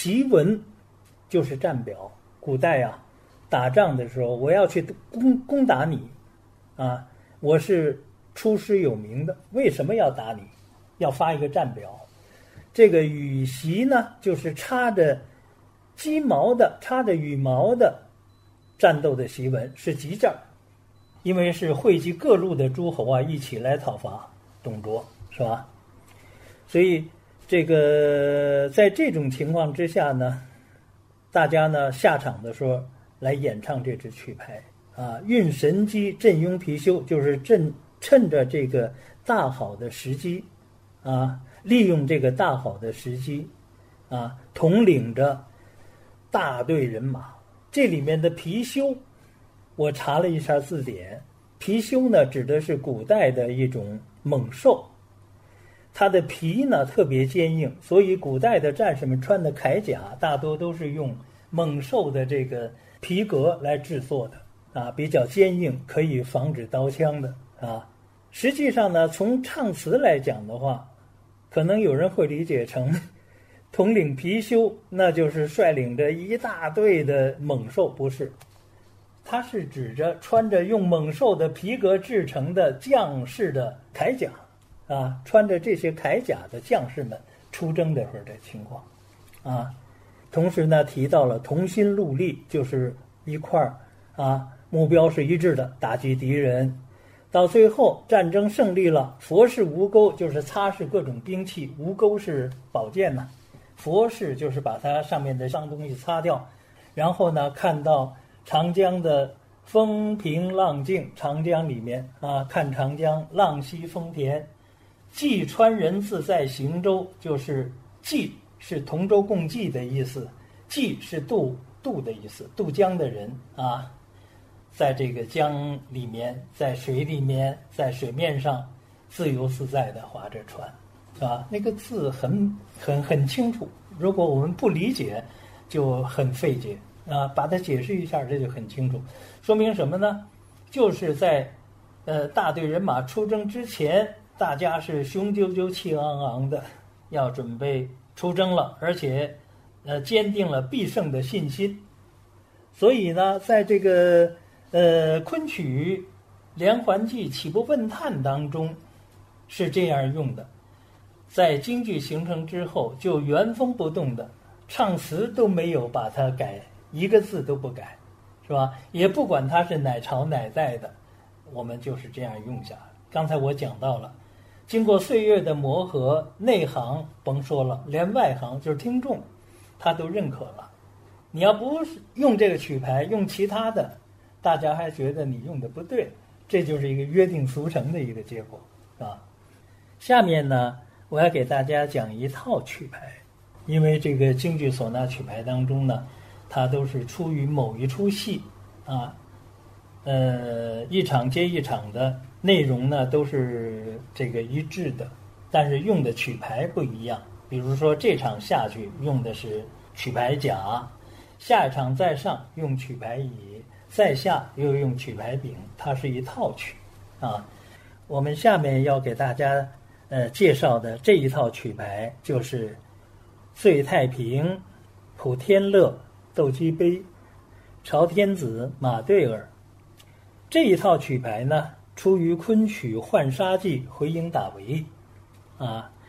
檄文就是战表。古代啊，打仗的时候，我要去攻打你啊，我是出师有名的，为什么要打你？要发一个战表。这个羽檄呢，就是插着鸡毛的、插着羽毛的战斗的檄文，是急战，因为是汇集各路的诸侯啊一起来讨伐董卓，是吧？所以这个在这种情况之下呢，大家呢下场的时候来演唱这支曲牌啊，运神机，振拥貔貅，就是趁着这个大好的时机啊，利用这个大好的时机啊，统领着大队人马。这里面的貔貅，我查了一下字典，貔貅呢指的是古代的一种猛兽，它的皮呢特别坚硬，所以古代的战士们穿的铠甲大多都是用猛兽的这个皮革来制作的啊，比较坚硬，可以防止刀枪的啊。实际上呢，从唱词来讲的话，可能有人会理解成统领貔貅，那就是率领着一大队的猛兽，不是，它是指着穿着用猛兽的皮革制成的将士的铠甲啊，穿着这些铠甲的将士们出征的时候的情况啊。同时呢，提到了同心戮力，就是一块儿啊，目标是一致的，打击敌人。到最后战争胜利了，佛是无钩，就是擦拭各种兵器，无钩是宝剑呢，佛是就是把它上面的脏东西擦掉。然后呢，看到长江的风平浪静，长江里面啊，看长江浪息风田，济川人自在行舟，就是济是同舟共济的意思，济是渡的意思，渡江的人啊，在这个江里面，在水里面，在水面上自由自在地划着船，啊，那个字很清楚，如果我们不理解就很费解啊，把它解释一下，这就很清楚。说明什么呢？就是在大队人马出征之前，大家是雄赳赳气昂昂的要准备出征了，而且坚定了必胜的信心。所以呢，在这个昆曲连环计起步问叹当中是这样用的，在京剧形成之后就原封不动的唱词都没有把它改，一个字都不改，是吧？也不管它是哪朝哪代的，我们就是这样用下来。刚才我讲到了，经过岁月的磨合，内行甭说了，连外行就是听众他都认可了。你要不是用这个曲牌，用其他的，大家还觉得你用的不对，这就是一个约定俗成的一个结果啊。下面呢，我要给大家讲一套曲牌，因为这个京剧唢呐曲牌当中呢，它都是出于某一出戏啊，一场接一场的内容呢都是这个一致的，但是用的曲牌不一样。比如说这场下去用的是曲牌甲，下一场再上用曲牌乙，再下又用曲牌丙，它是一套曲啊。我们下面要给大家介绍的这一套曲牌就是醉太平、普天乐、斗鸡杯、朝天子、马对儿。这一套曲牌呢，出于昆曲《浣纱记·回营打围》啊。